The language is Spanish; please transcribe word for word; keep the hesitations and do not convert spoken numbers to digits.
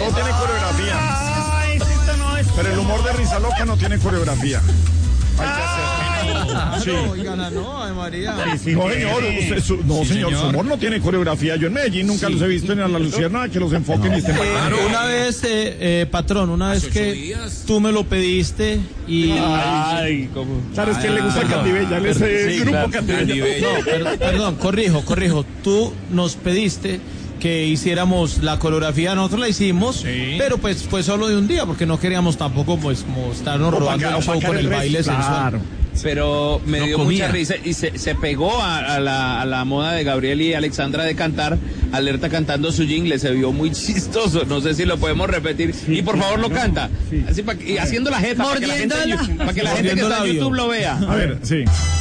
no tiene coreografía. Ay, sí, no es. Pero el humor de Risa Loca no tiene coreografía. Hay que hacer. Sí. No, oigan, no, Ay María. Sí, sí, no, señor, usted, su, no, sí, señor, señor, su humor no tiene coreografía. Yo en Medellín nunca sí. los he visto en la Luciérnaga que los enfoquen no. y estén eh, claro. Una vez, eh, eh, patrón, una vez que días. tú me lo pediste y... Ay, ¿cómo? Claro, es que le gusta Candibella, él es el sí, grupo claro, Candibella. No, per, perdón, corrijo, corrijo. Tú nos pediste que hiciéramos la coreografía, nosotros la hicimos, sí. pero pues fue solo de un día, porque no queríamos tampoco pues como estarnos no, robando el show con el, el baile sensual. Claro. Pero me no dio comía. mucha risa y se, se pegó a, a, la, a la moda de Gabriel y Alexandra de cantar, Alerta cantando su jingle, se vio muy chistoso, no sé si lo podemos repetir, sí, y por sí, favor lo no, canta, sí. así pa, y haciendo la jeta, para que la gente, para que la gente que está en YouTube lo vea. A ver, sí.